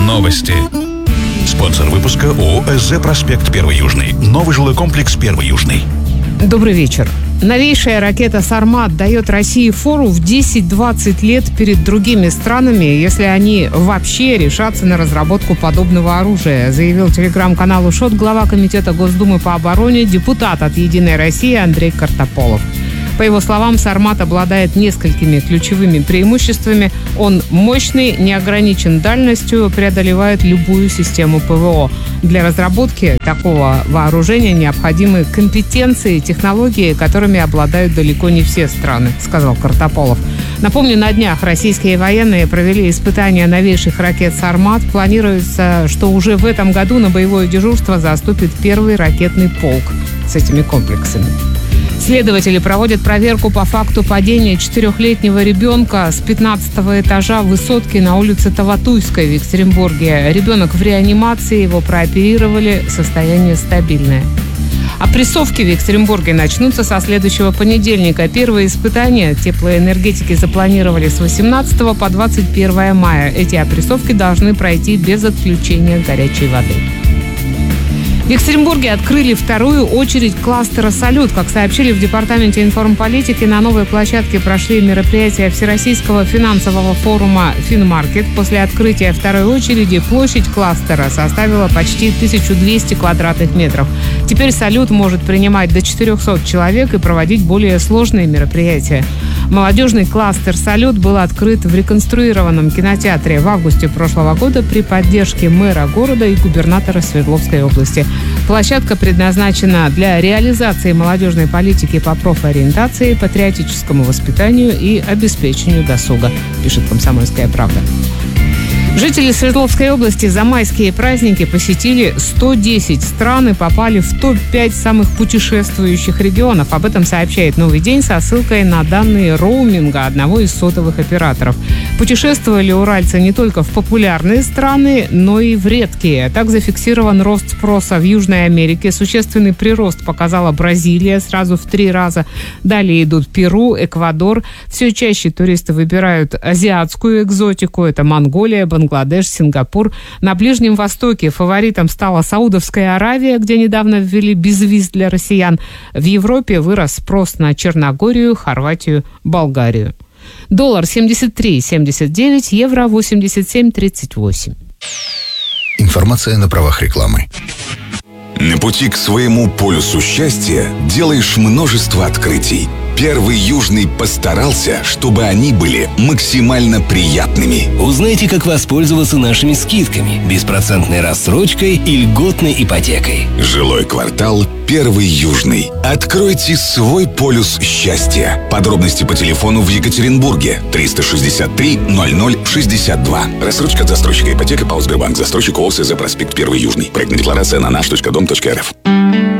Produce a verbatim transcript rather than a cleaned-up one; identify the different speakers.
Speaker 1: Новости. Спонсор выпуска ООО «СЗ Проспект Первый Южный». Новый жилой комплекс Первый Южный.
Speaker 2: Добрый вечер. Новейшая ракета «Сармат» дает России фору в десять-двадцать лет перед другими странами, если они вообще решатся на разработку подобного оружия, заявил телеграм-каналу ШОТ глава Комитета Госдумы по обороне, депутат от «Единой России» Андрей Картополов. По его словам, «Сармат» обладает несколькими ключевыми преимуществами. Он мощный, не ограничен дальностью, преодолевает любую систему ПВО. Для разработки такого вооружения необходимы компетенции и технологии, которыми обладают далеко не все страны, сказал Картополов. Напомню, на днях российские военные провели испытания новейших ракет «Сармат». Планируется, что уже в этом году на боевое дежурство заступит первый ракетный полк с этими комплексами. Следователи проводят проверку по факту падения четырехлетнего ребенка с пятнадцатого этажа высотки на улице Таватуйской в Екатеринбурге. Ребенок в реанимации, его прооперировали, состояние стабильное. Опрессовки в Екатеринбурге начнутся со следующего понедельника. Первые испытания теплоэнергетики запланировали с восемнадцатого по двадцать первое мая. Эти опрессовки должны пройти без отключения горячей воды. В Екатеринбурге открыли вторую очередь кластера «Салют». Как сообщили в Департаменте информполитики, на новой площадке прошли мероприятия Всероссийского финансового форума «Финмаркет». После открытия второй очереди площадь кластера составила почти тысячу двести квадратных метров. Теперь «Салют» может принимать до четырехсот человек и проводить более сложные мероприятия. Молодежный кластер «Салют» был открыт в реконструированном кинотеатре в августе прошлого года при поддержке мэра города и губернатора Свердловской области. Площадка предназначена для реализации молодежной политики по профориентации, патриотическому воспитанию и обеспечению досуга, пишет «Комсомольская правда». Жители Свердловской области за майские праздники посетили сто десять стран и попали в топ пять самых путешествующих регионов. Об этом сообщает «Новый день» со ссылкой на данные роуминга одного из сотовых операторов. Путешествовали уральцы не только в популярные страны, но и в редкие. Так зафиксирован рост спроса в Южной Америке. Существенный прирост показала Бразилия сразу в три раза. Далее идут Перу, Эквадор. Все чаще туристы выбирают азиатскую экзотику. Это Монголия, Бангладеш, Бангладеш, Сингапур. На Ближнем Востоке фаворитом стала Саудовская Аравия, где недавно ввели безвиз для россиян. В Европе вырос спрос на Черногорию, Хорватию, Болгарию. Доллар семьдесят три семьдесят девять, евро восемьдесят семь тридцать восемь.
Speaker 3: Информация на правах рекламы.
Speaker 4: На пути к своему полюсу счастья делаешь множество открытий. Первый Южный постарался, чтобы они были максимально приятными.
Speaker 5: Узнайте, как воспользоваться нашими скидками, беспроцентной рассрочкой и льготной ипотекой.
Speaker 4: Жилой квартал Первый Южный. Откройте свой полюс счастья. Подробности по телефону в Екатеринбурге триста шестьдесят три ноль ноль шестьдесят два. Рассрочка от застройщика ипотека ПАО Сбербанк. Застройщик ООО «СЗ Проспект Первый Южный». Проектная декларация на наш точка дом точка эр эф.